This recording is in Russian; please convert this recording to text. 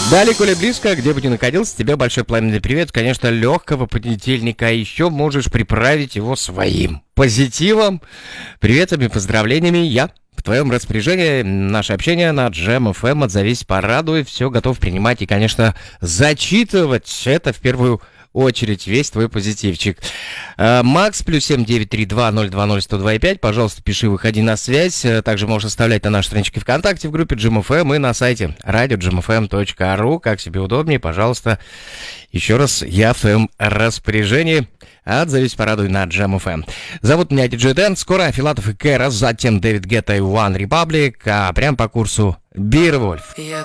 Далеко или близко, где бы ни находился, тебе большой пламенный привет. Конечно, легкого понедельника, а еще можешь приправить его своим позитивом, приветами, поздравлениями. Я в твоем распоряжении. Наше общение на Jam FM. Отзовись, порадуй. Все готов принимать и, конечно, зачитывать. Это в первую очередь весь твой позитивчик. Макс, +7 932 020 102,5. Пожалуйста, пиши, выходи на связь. Также можешь оставлять на нашей страничке ВКонтакте в группе Jam FM и на сайте radio.jamfm.ru. Как себе удобнее, пожалуйста. Еще раз, я в твоем распоряжении. Отзовись, порадуй на Jam FM. Зовут меня DJ Дэн. Скоро Филатов и Кэрос, затем Дэвид Гетта и One Republic, а прям по курсу Beerwolf. Я